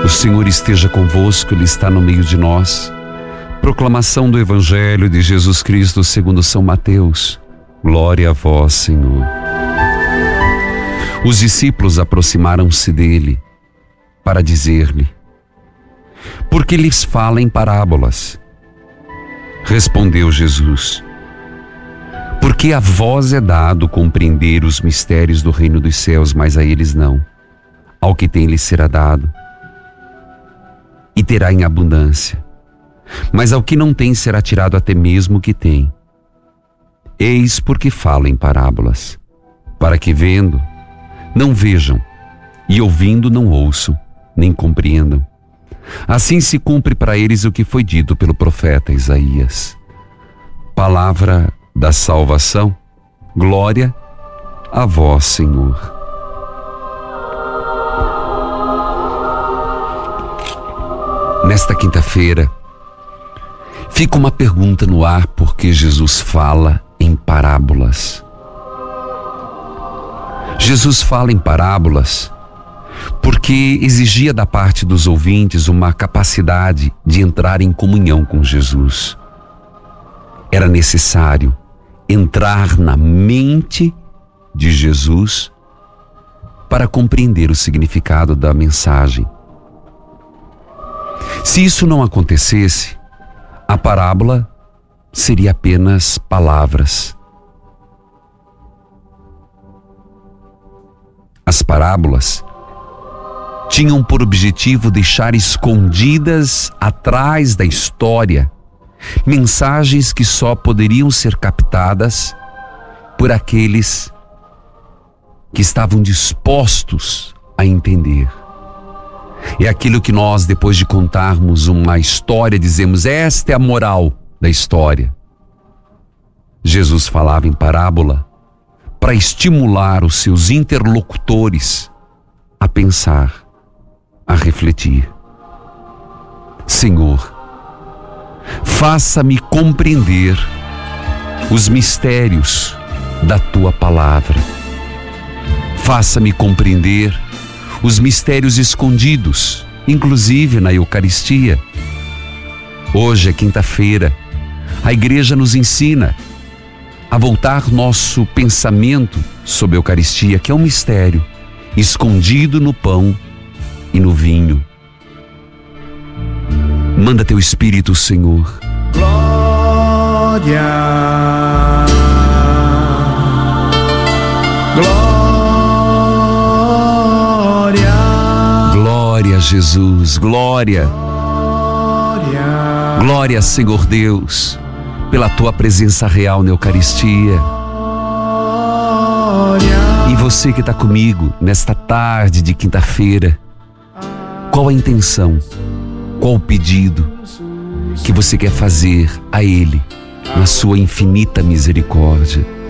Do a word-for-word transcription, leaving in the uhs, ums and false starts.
O Senhor esteja convosco, Ele está no meio de nós. Proclamação do Evangelho de Jesus Cristo segundo São Mateus. Glória a vós, Senhor. Os discípulos aproximaram-se dele para dizer-lhe: por que lhes fala em parábolas? Respondeu Jesus: porque a vós é dado compreender os mistérios do reino dos céus, mas a eles não. Ao que tem lhes será dado, e terá em abundância. Mas ao que não tem será tirado até mesmo o que tem. Eis porque falo em parábolas, para que vendo, não vejam, e ouvindo, não ouçam, nem compreendam. Assim se cumpre para eles o que foi dito pelo profeta Isaías. Palavra da salvação, glória a vós, Senhor. Nesta quinta-feira, fica uma pergunta no ar, porque Jesus fala em parábolas. Jesus fala em parábolas porque exigia da parte dos ouvintes uma capacidade de entrar em comunhão com Jesus. Era necessário entrar na mente de Jesus para compreender o significado da mensagem. Se isso não acontecesse, a parábola seria apenas palavras. As parábolas tinham por objetivo deixar escondidas atrás da história mensagens que só poderiam ser captadas por aqueles que estavam dispostos a entender. É aquilo que nós, depois de contarmos uma história, dizemos: esta é a moral da história. Jesus falava em parábola para estimular os seus interlocutores a pensar, a refletir. Senhor, faça-me compreender os mistérios da Tua palavra. Faça-me compreender os mistérios escondidos, inclusive na Eucaristia. Hoje é quinta-feira. A Igreja nos ensina a voltar nosso pensamento sobre a Eucaristia, que é um mistério escondido no pão e no vinho. Manda Teu Espírito, Senhor. Glória, glória. Glória a Jesus, glória, glória, Senhor Deus, pela Tua presença real na Eucaristia. E você que está comigo nesta tarde de quinta-feira, qual a intenção, qual o pedido que você quer fazer a Ele, na sua infinita misericórdia?